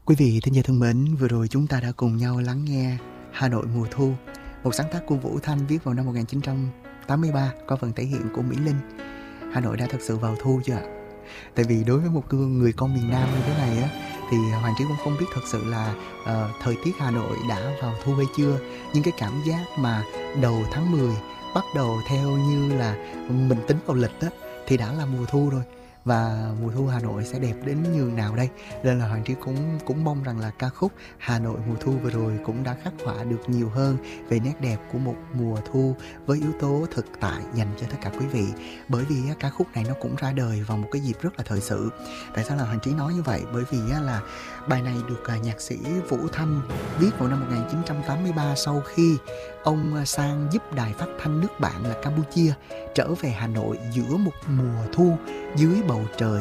Quý vị thính giả thân mến, vừa rồi chúng ta đã cùng nhau lắng nghe Hà Nội mùa thu, một sáng tác của Vũ Thanh viết vào năm 1983 có phần thể hiện của Mỹ Linh. Hà Nội đã thật sự vào thu chưa ạ? Tại vì đối với một người con miền Nam như thế này á, thì Hoàng Trí cũng không biết thật sự là thời tiết Hà Nội đã vào thu hay chưa. Nhưng cái cảm giác mà đầu tháng 10 bắt đầu theo như là mình tính vào lịch á, thì đã là mùa thu rồi. Và mùa thu Hà Nội sẽ đẹp đến nhường nào đây? Nên là Hoàng Trí cũng mong rằng là ca khúc Hà Nội mùa thu vừa rồi cũng đã khắc họa được nhiều hơn về nét đẹp của một mùa thu với yếu tố thực tại dành cho tất cả quý vị. Bởi vì ca khúc này nó cũng ra đời vào một cái dịp rất là thời sự. Tại sao là Hoàng Trí nói như vậy? Bởi vì là bài này được nhạc sĩ Vũ Thanh viết vào năm 1983 sau khi ông sang giúp đài phát thanh nước bạn là Campuchia trở về Hà Nội giữa một mùa thu dưới bầu trời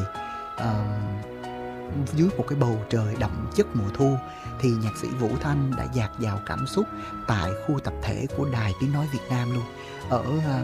dưới một cái bầu trời đậm chất mùa thu, thì nhạc sĩ Vũ Thanh đã dạt dào cảm xúc tại khu tập thể của Đài Tiếng Nói Việt Nam luôn, ở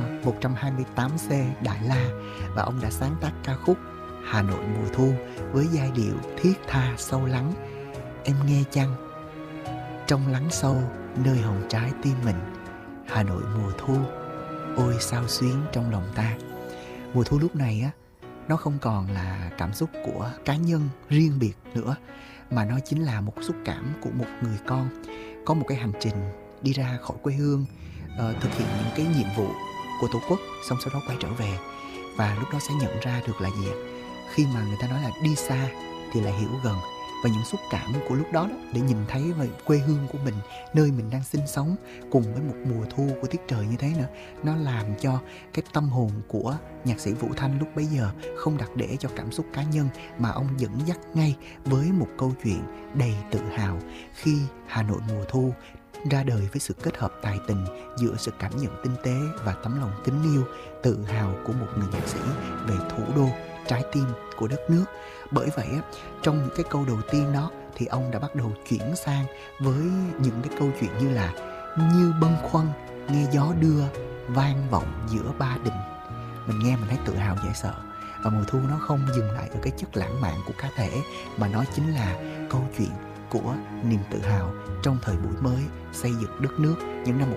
128C Đại La, và ông đã sáng tác ca khúc Hà Nội mùa thu với giai điệu thiết tha sâu lắng. Em nghe chăng? Trong lắng sâu nơi hồng trái tim mình, Hà Nội mùa thu, ôi sao xuyến trong lòng ta. Mùa thu lúc này á, nó không còn là cảm xúc của cá nhân riêng biệt nữa, mà nó chính là một xúc cảm của một người con có một cái hành trình đi ra khỏi quê hương, thực hiện những cái nhiệm vụ của Tổ quốc, xong sau đó quay trở về. Và lúc đó sẽ nhận ra được là gì? Khi mà người ta nói là đi xa thì lại hiểu gần, và những xúc cảm của lúc đó, để nhìn thấy về quê hương của mình, nơi mình đang sinh sống, cùng với một mùa thu của tiết trời như thế nữa, nó làm cho cái tâm hồn của nhạc sĩ Vũ Thanh lúc bấy giờ không đặt để cho cảm xúc cá nhân, mà ông dẫn dắt ngay với một câu chuyện đầy tự hào khi Hà Nội mùa thu ra đời với sự kết hợp tài tình giữa sự cảm nhận tinh tế và tấm lòng kính yêu, tự hào của một người nhạc sĩ về thủ đô, trái tim của đất nước. Bởi vậy trong những cái câu đầu tiên đó thì ông đã bắt đầu chuyển sang với những cái câu chuyện như là như bâng khuâng nghe gió đưa vang vọng giữa ba đình. Mình nghe mình thấy tự hào dễ sợ. Và mùa thu nó không dừng lại ở cái chất lãng mạn của cá thể, mà nó chính là câu chuyện của niềm tự hào trong thời buổi mới xây dựng đất nước những năm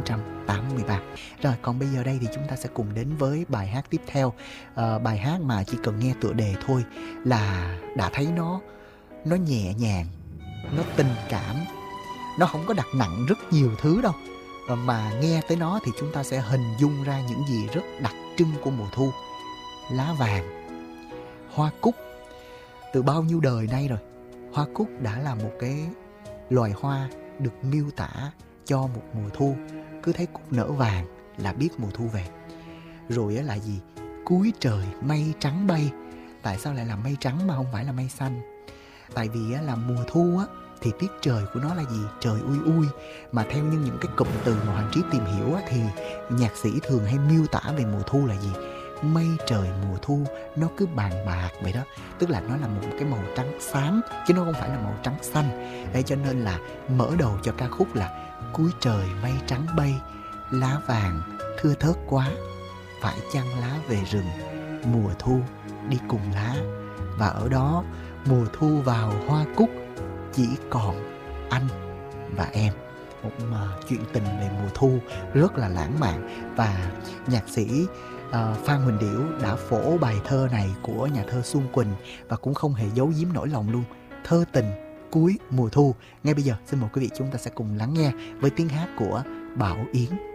1983. Rồi, còn bây giờ đây thì chúng ta sẽ cùng đến với bài hát tiếp theo. Bài hát mà chỉ cần nghe tựa đề thôi là đã thấy nó nhẹ nhàng, nó tình cảm, nó không có đặt nặng rất nhiều thứ đâu. Mà nghe tới nó thì chúng ta sẽ hình dung ra những gì rất đặc trưng của mùa thu. Lá vàng, hoa cúc. Từ bao nhiêu đời nay rồi, hoa cúc đã là một cái loài hoa được miêu tả cho một mùa thu. Cứ thấy cúc nở vàng là biết mùa thu về. Rồi là gì? Cuối trời mây trắng bay. Tại sao lại là mây trắng mà không phải là mây xanh? Tại vì là mùa thu á, thì tiết trời của nó là gì? Trời ui ui. Mà theo như những cái cụm từ mà Hoàng Trí tìm hiểu á, thì nhạc sĩ thường hay miêu tả về mùa thu là gì? Mây trời mùa thu nó cứ bàn bạc vậy đó. Tức là nó là một cái màu trắng xám, chứ nó không phải là màu trắng xanh. Để cho nên là mở đầu cho ca khúc là cuối trời mây trắng bay, lá vàng thưa thớt quá, phải chăng lá về rừng, mùa thu đi cùng lá. Và ở đó mùa thu vào hoa cúc, chỉ còn anh và em. Một chuyện tình về mùa thu rất là lãng mạn. Và nhạc sĩ Phan Huỳnh Điểu đã phổ bài thơ này của nhà thơ Xuân Quỳnh, và cũng không hề giấu giếm nỗi lòng luôn. Thơ tình cuối mùa thu. Ngay bây giờ xin mời quý vị chúng ta sẽ cùng lắng nghe với tiếng hát của Bảo Yến.